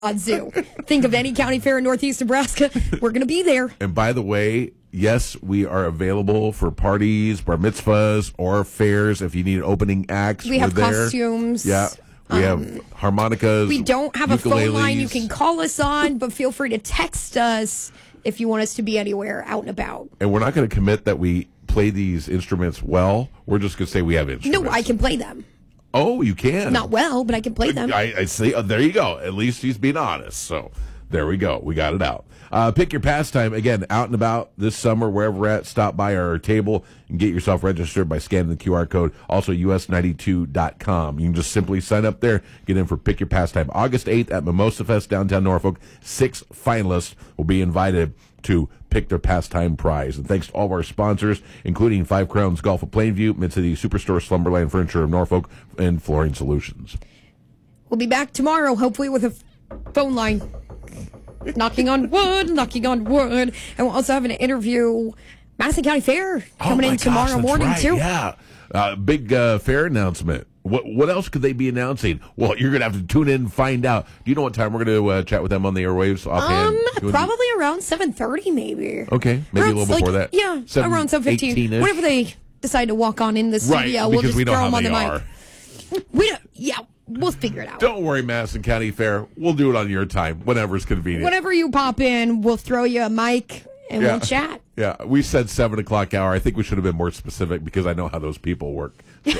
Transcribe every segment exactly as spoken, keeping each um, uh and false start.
Zoo. Think of any county fair in Northeast Nebraska. We're going to be there. And by the way, yes, we are available for parties, bar mitzvahs, or fairs. If you need opening acts, we have we're there. costumes. Yeah. We um, have harmonicas. We don't have ukuleles. a phone line you can call us on, but feel free to text us if you want us to be anywhere out and about. And we're not going to commit that we play these instruments well. We're just going to say we have instruments. No, I can play them. Oh, you can. Not well, but I can play them. I, I see. Oh, there you go. At least he's being honest. So there we go. We got it out. Uh, pick your pastime. Again, out and about this summer, wherever we're at, stop by our table and get yourself registered by scanning the Q R code. Also, U S ninety-two dot com. You can just simply sign up there, get in for Pick Your Pastime. August eighth at Mimosa Fest, downtown Norfolk. Six finalists will be invited to pick their pastime prize. And thanks to all of our sponsors, including Five Crowns Golf of Plainview, Mid-City Superstore, Slumberland Furniture of Norfolk, and Flooring Solutions. We'll be back tomorrow, hopefully with a phone line. Knocking on wood, knocking on wood. And we'll also have an interview, Madison County Fair, coming oh in tomorrow gosh, that's morning, right, too. Yeah. Uh, big uh, fair announcement. What what else could they be announcing? Well, you're going to have to tune in and find out. Do you know what time we're going to uh, chat with them on the airwaves offhand? Um, probably around seven thirty, maybe. Okay, maybe around, a little before like, that. Yeah, seven, around seven fifteen. eighteen-ish. Whenever they decide to walk on in the studio, right, we'll because just we know throw how them on they the are. mic. We don't, yeah, we'll figure it out. Don't worry, Madison County Fair. We'll do it on your time, whenever's convenient. Whenever you pop in, we'll throw you a mic and yeah. we'll chat. Yeah, we said seven o'clock hour. I think we should have been more specific because I know how those people work. So.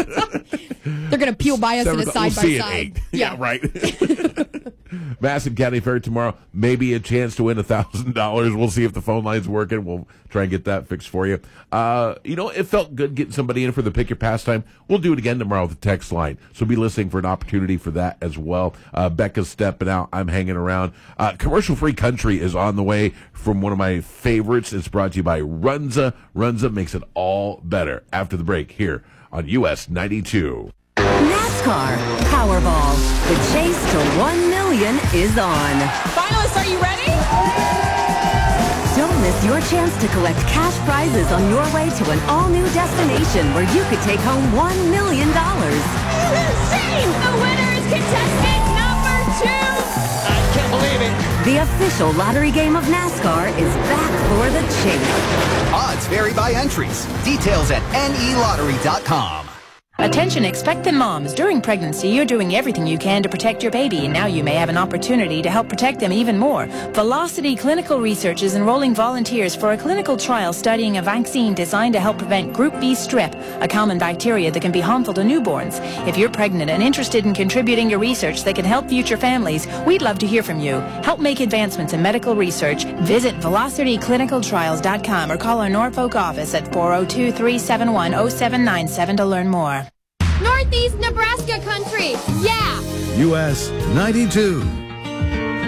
They're going to peel by us in a side we'll by see side. At eight. Yeah. yeah, right. Madison County Fair tomorrow. Maybe a chance to win a thousand dollars. We'll see if the phone line's working. We'll try and get that fixed for you. Uh, you know, it felt good getting somebody in for the Pick Your Pastime. We'll do it again tomorrow with the text line. So be listening for an opportunity for that as well. Uh, Becca's stepping out. I'm hanging around. Uh, Commercial Free Country is on the way from one of my favorites. It's brought to you by Runza. Runza makes it all better. After the break here on U S ninety-two. NASCAR Powerball. The chase to one million is on. Finalists, are you ready? Don't miss your chance to collect cash prizes on your way to an all-new destination where you could take home one million dollars. Insane! The winner is contestant number two! I can't believe it. The official lottery game of NASCAR is back for the chase. Odds vary by entries. Details at N E lottery dot com. Attention expectant moms. During pregnancy, you're doing everything you can to protect your baby, and now you may have an opportunity to help protect them even more. Velocity Clinical Research is enrolling volunteers for a clinical trial studying a vaccine designed to help prevent Group B strep, a common bacteria that can be harmful to newborns. If you're pregnant and interested in contributing your research that can help future families, we'd love to hear from you. Help make advancements in medical research. Visit velocity clinical trials dot com or call our Norfolk office at four oh two, three seven one, oh seven nine seven to learn more. Northeast Nebraska country, yeah! U S ninety-two.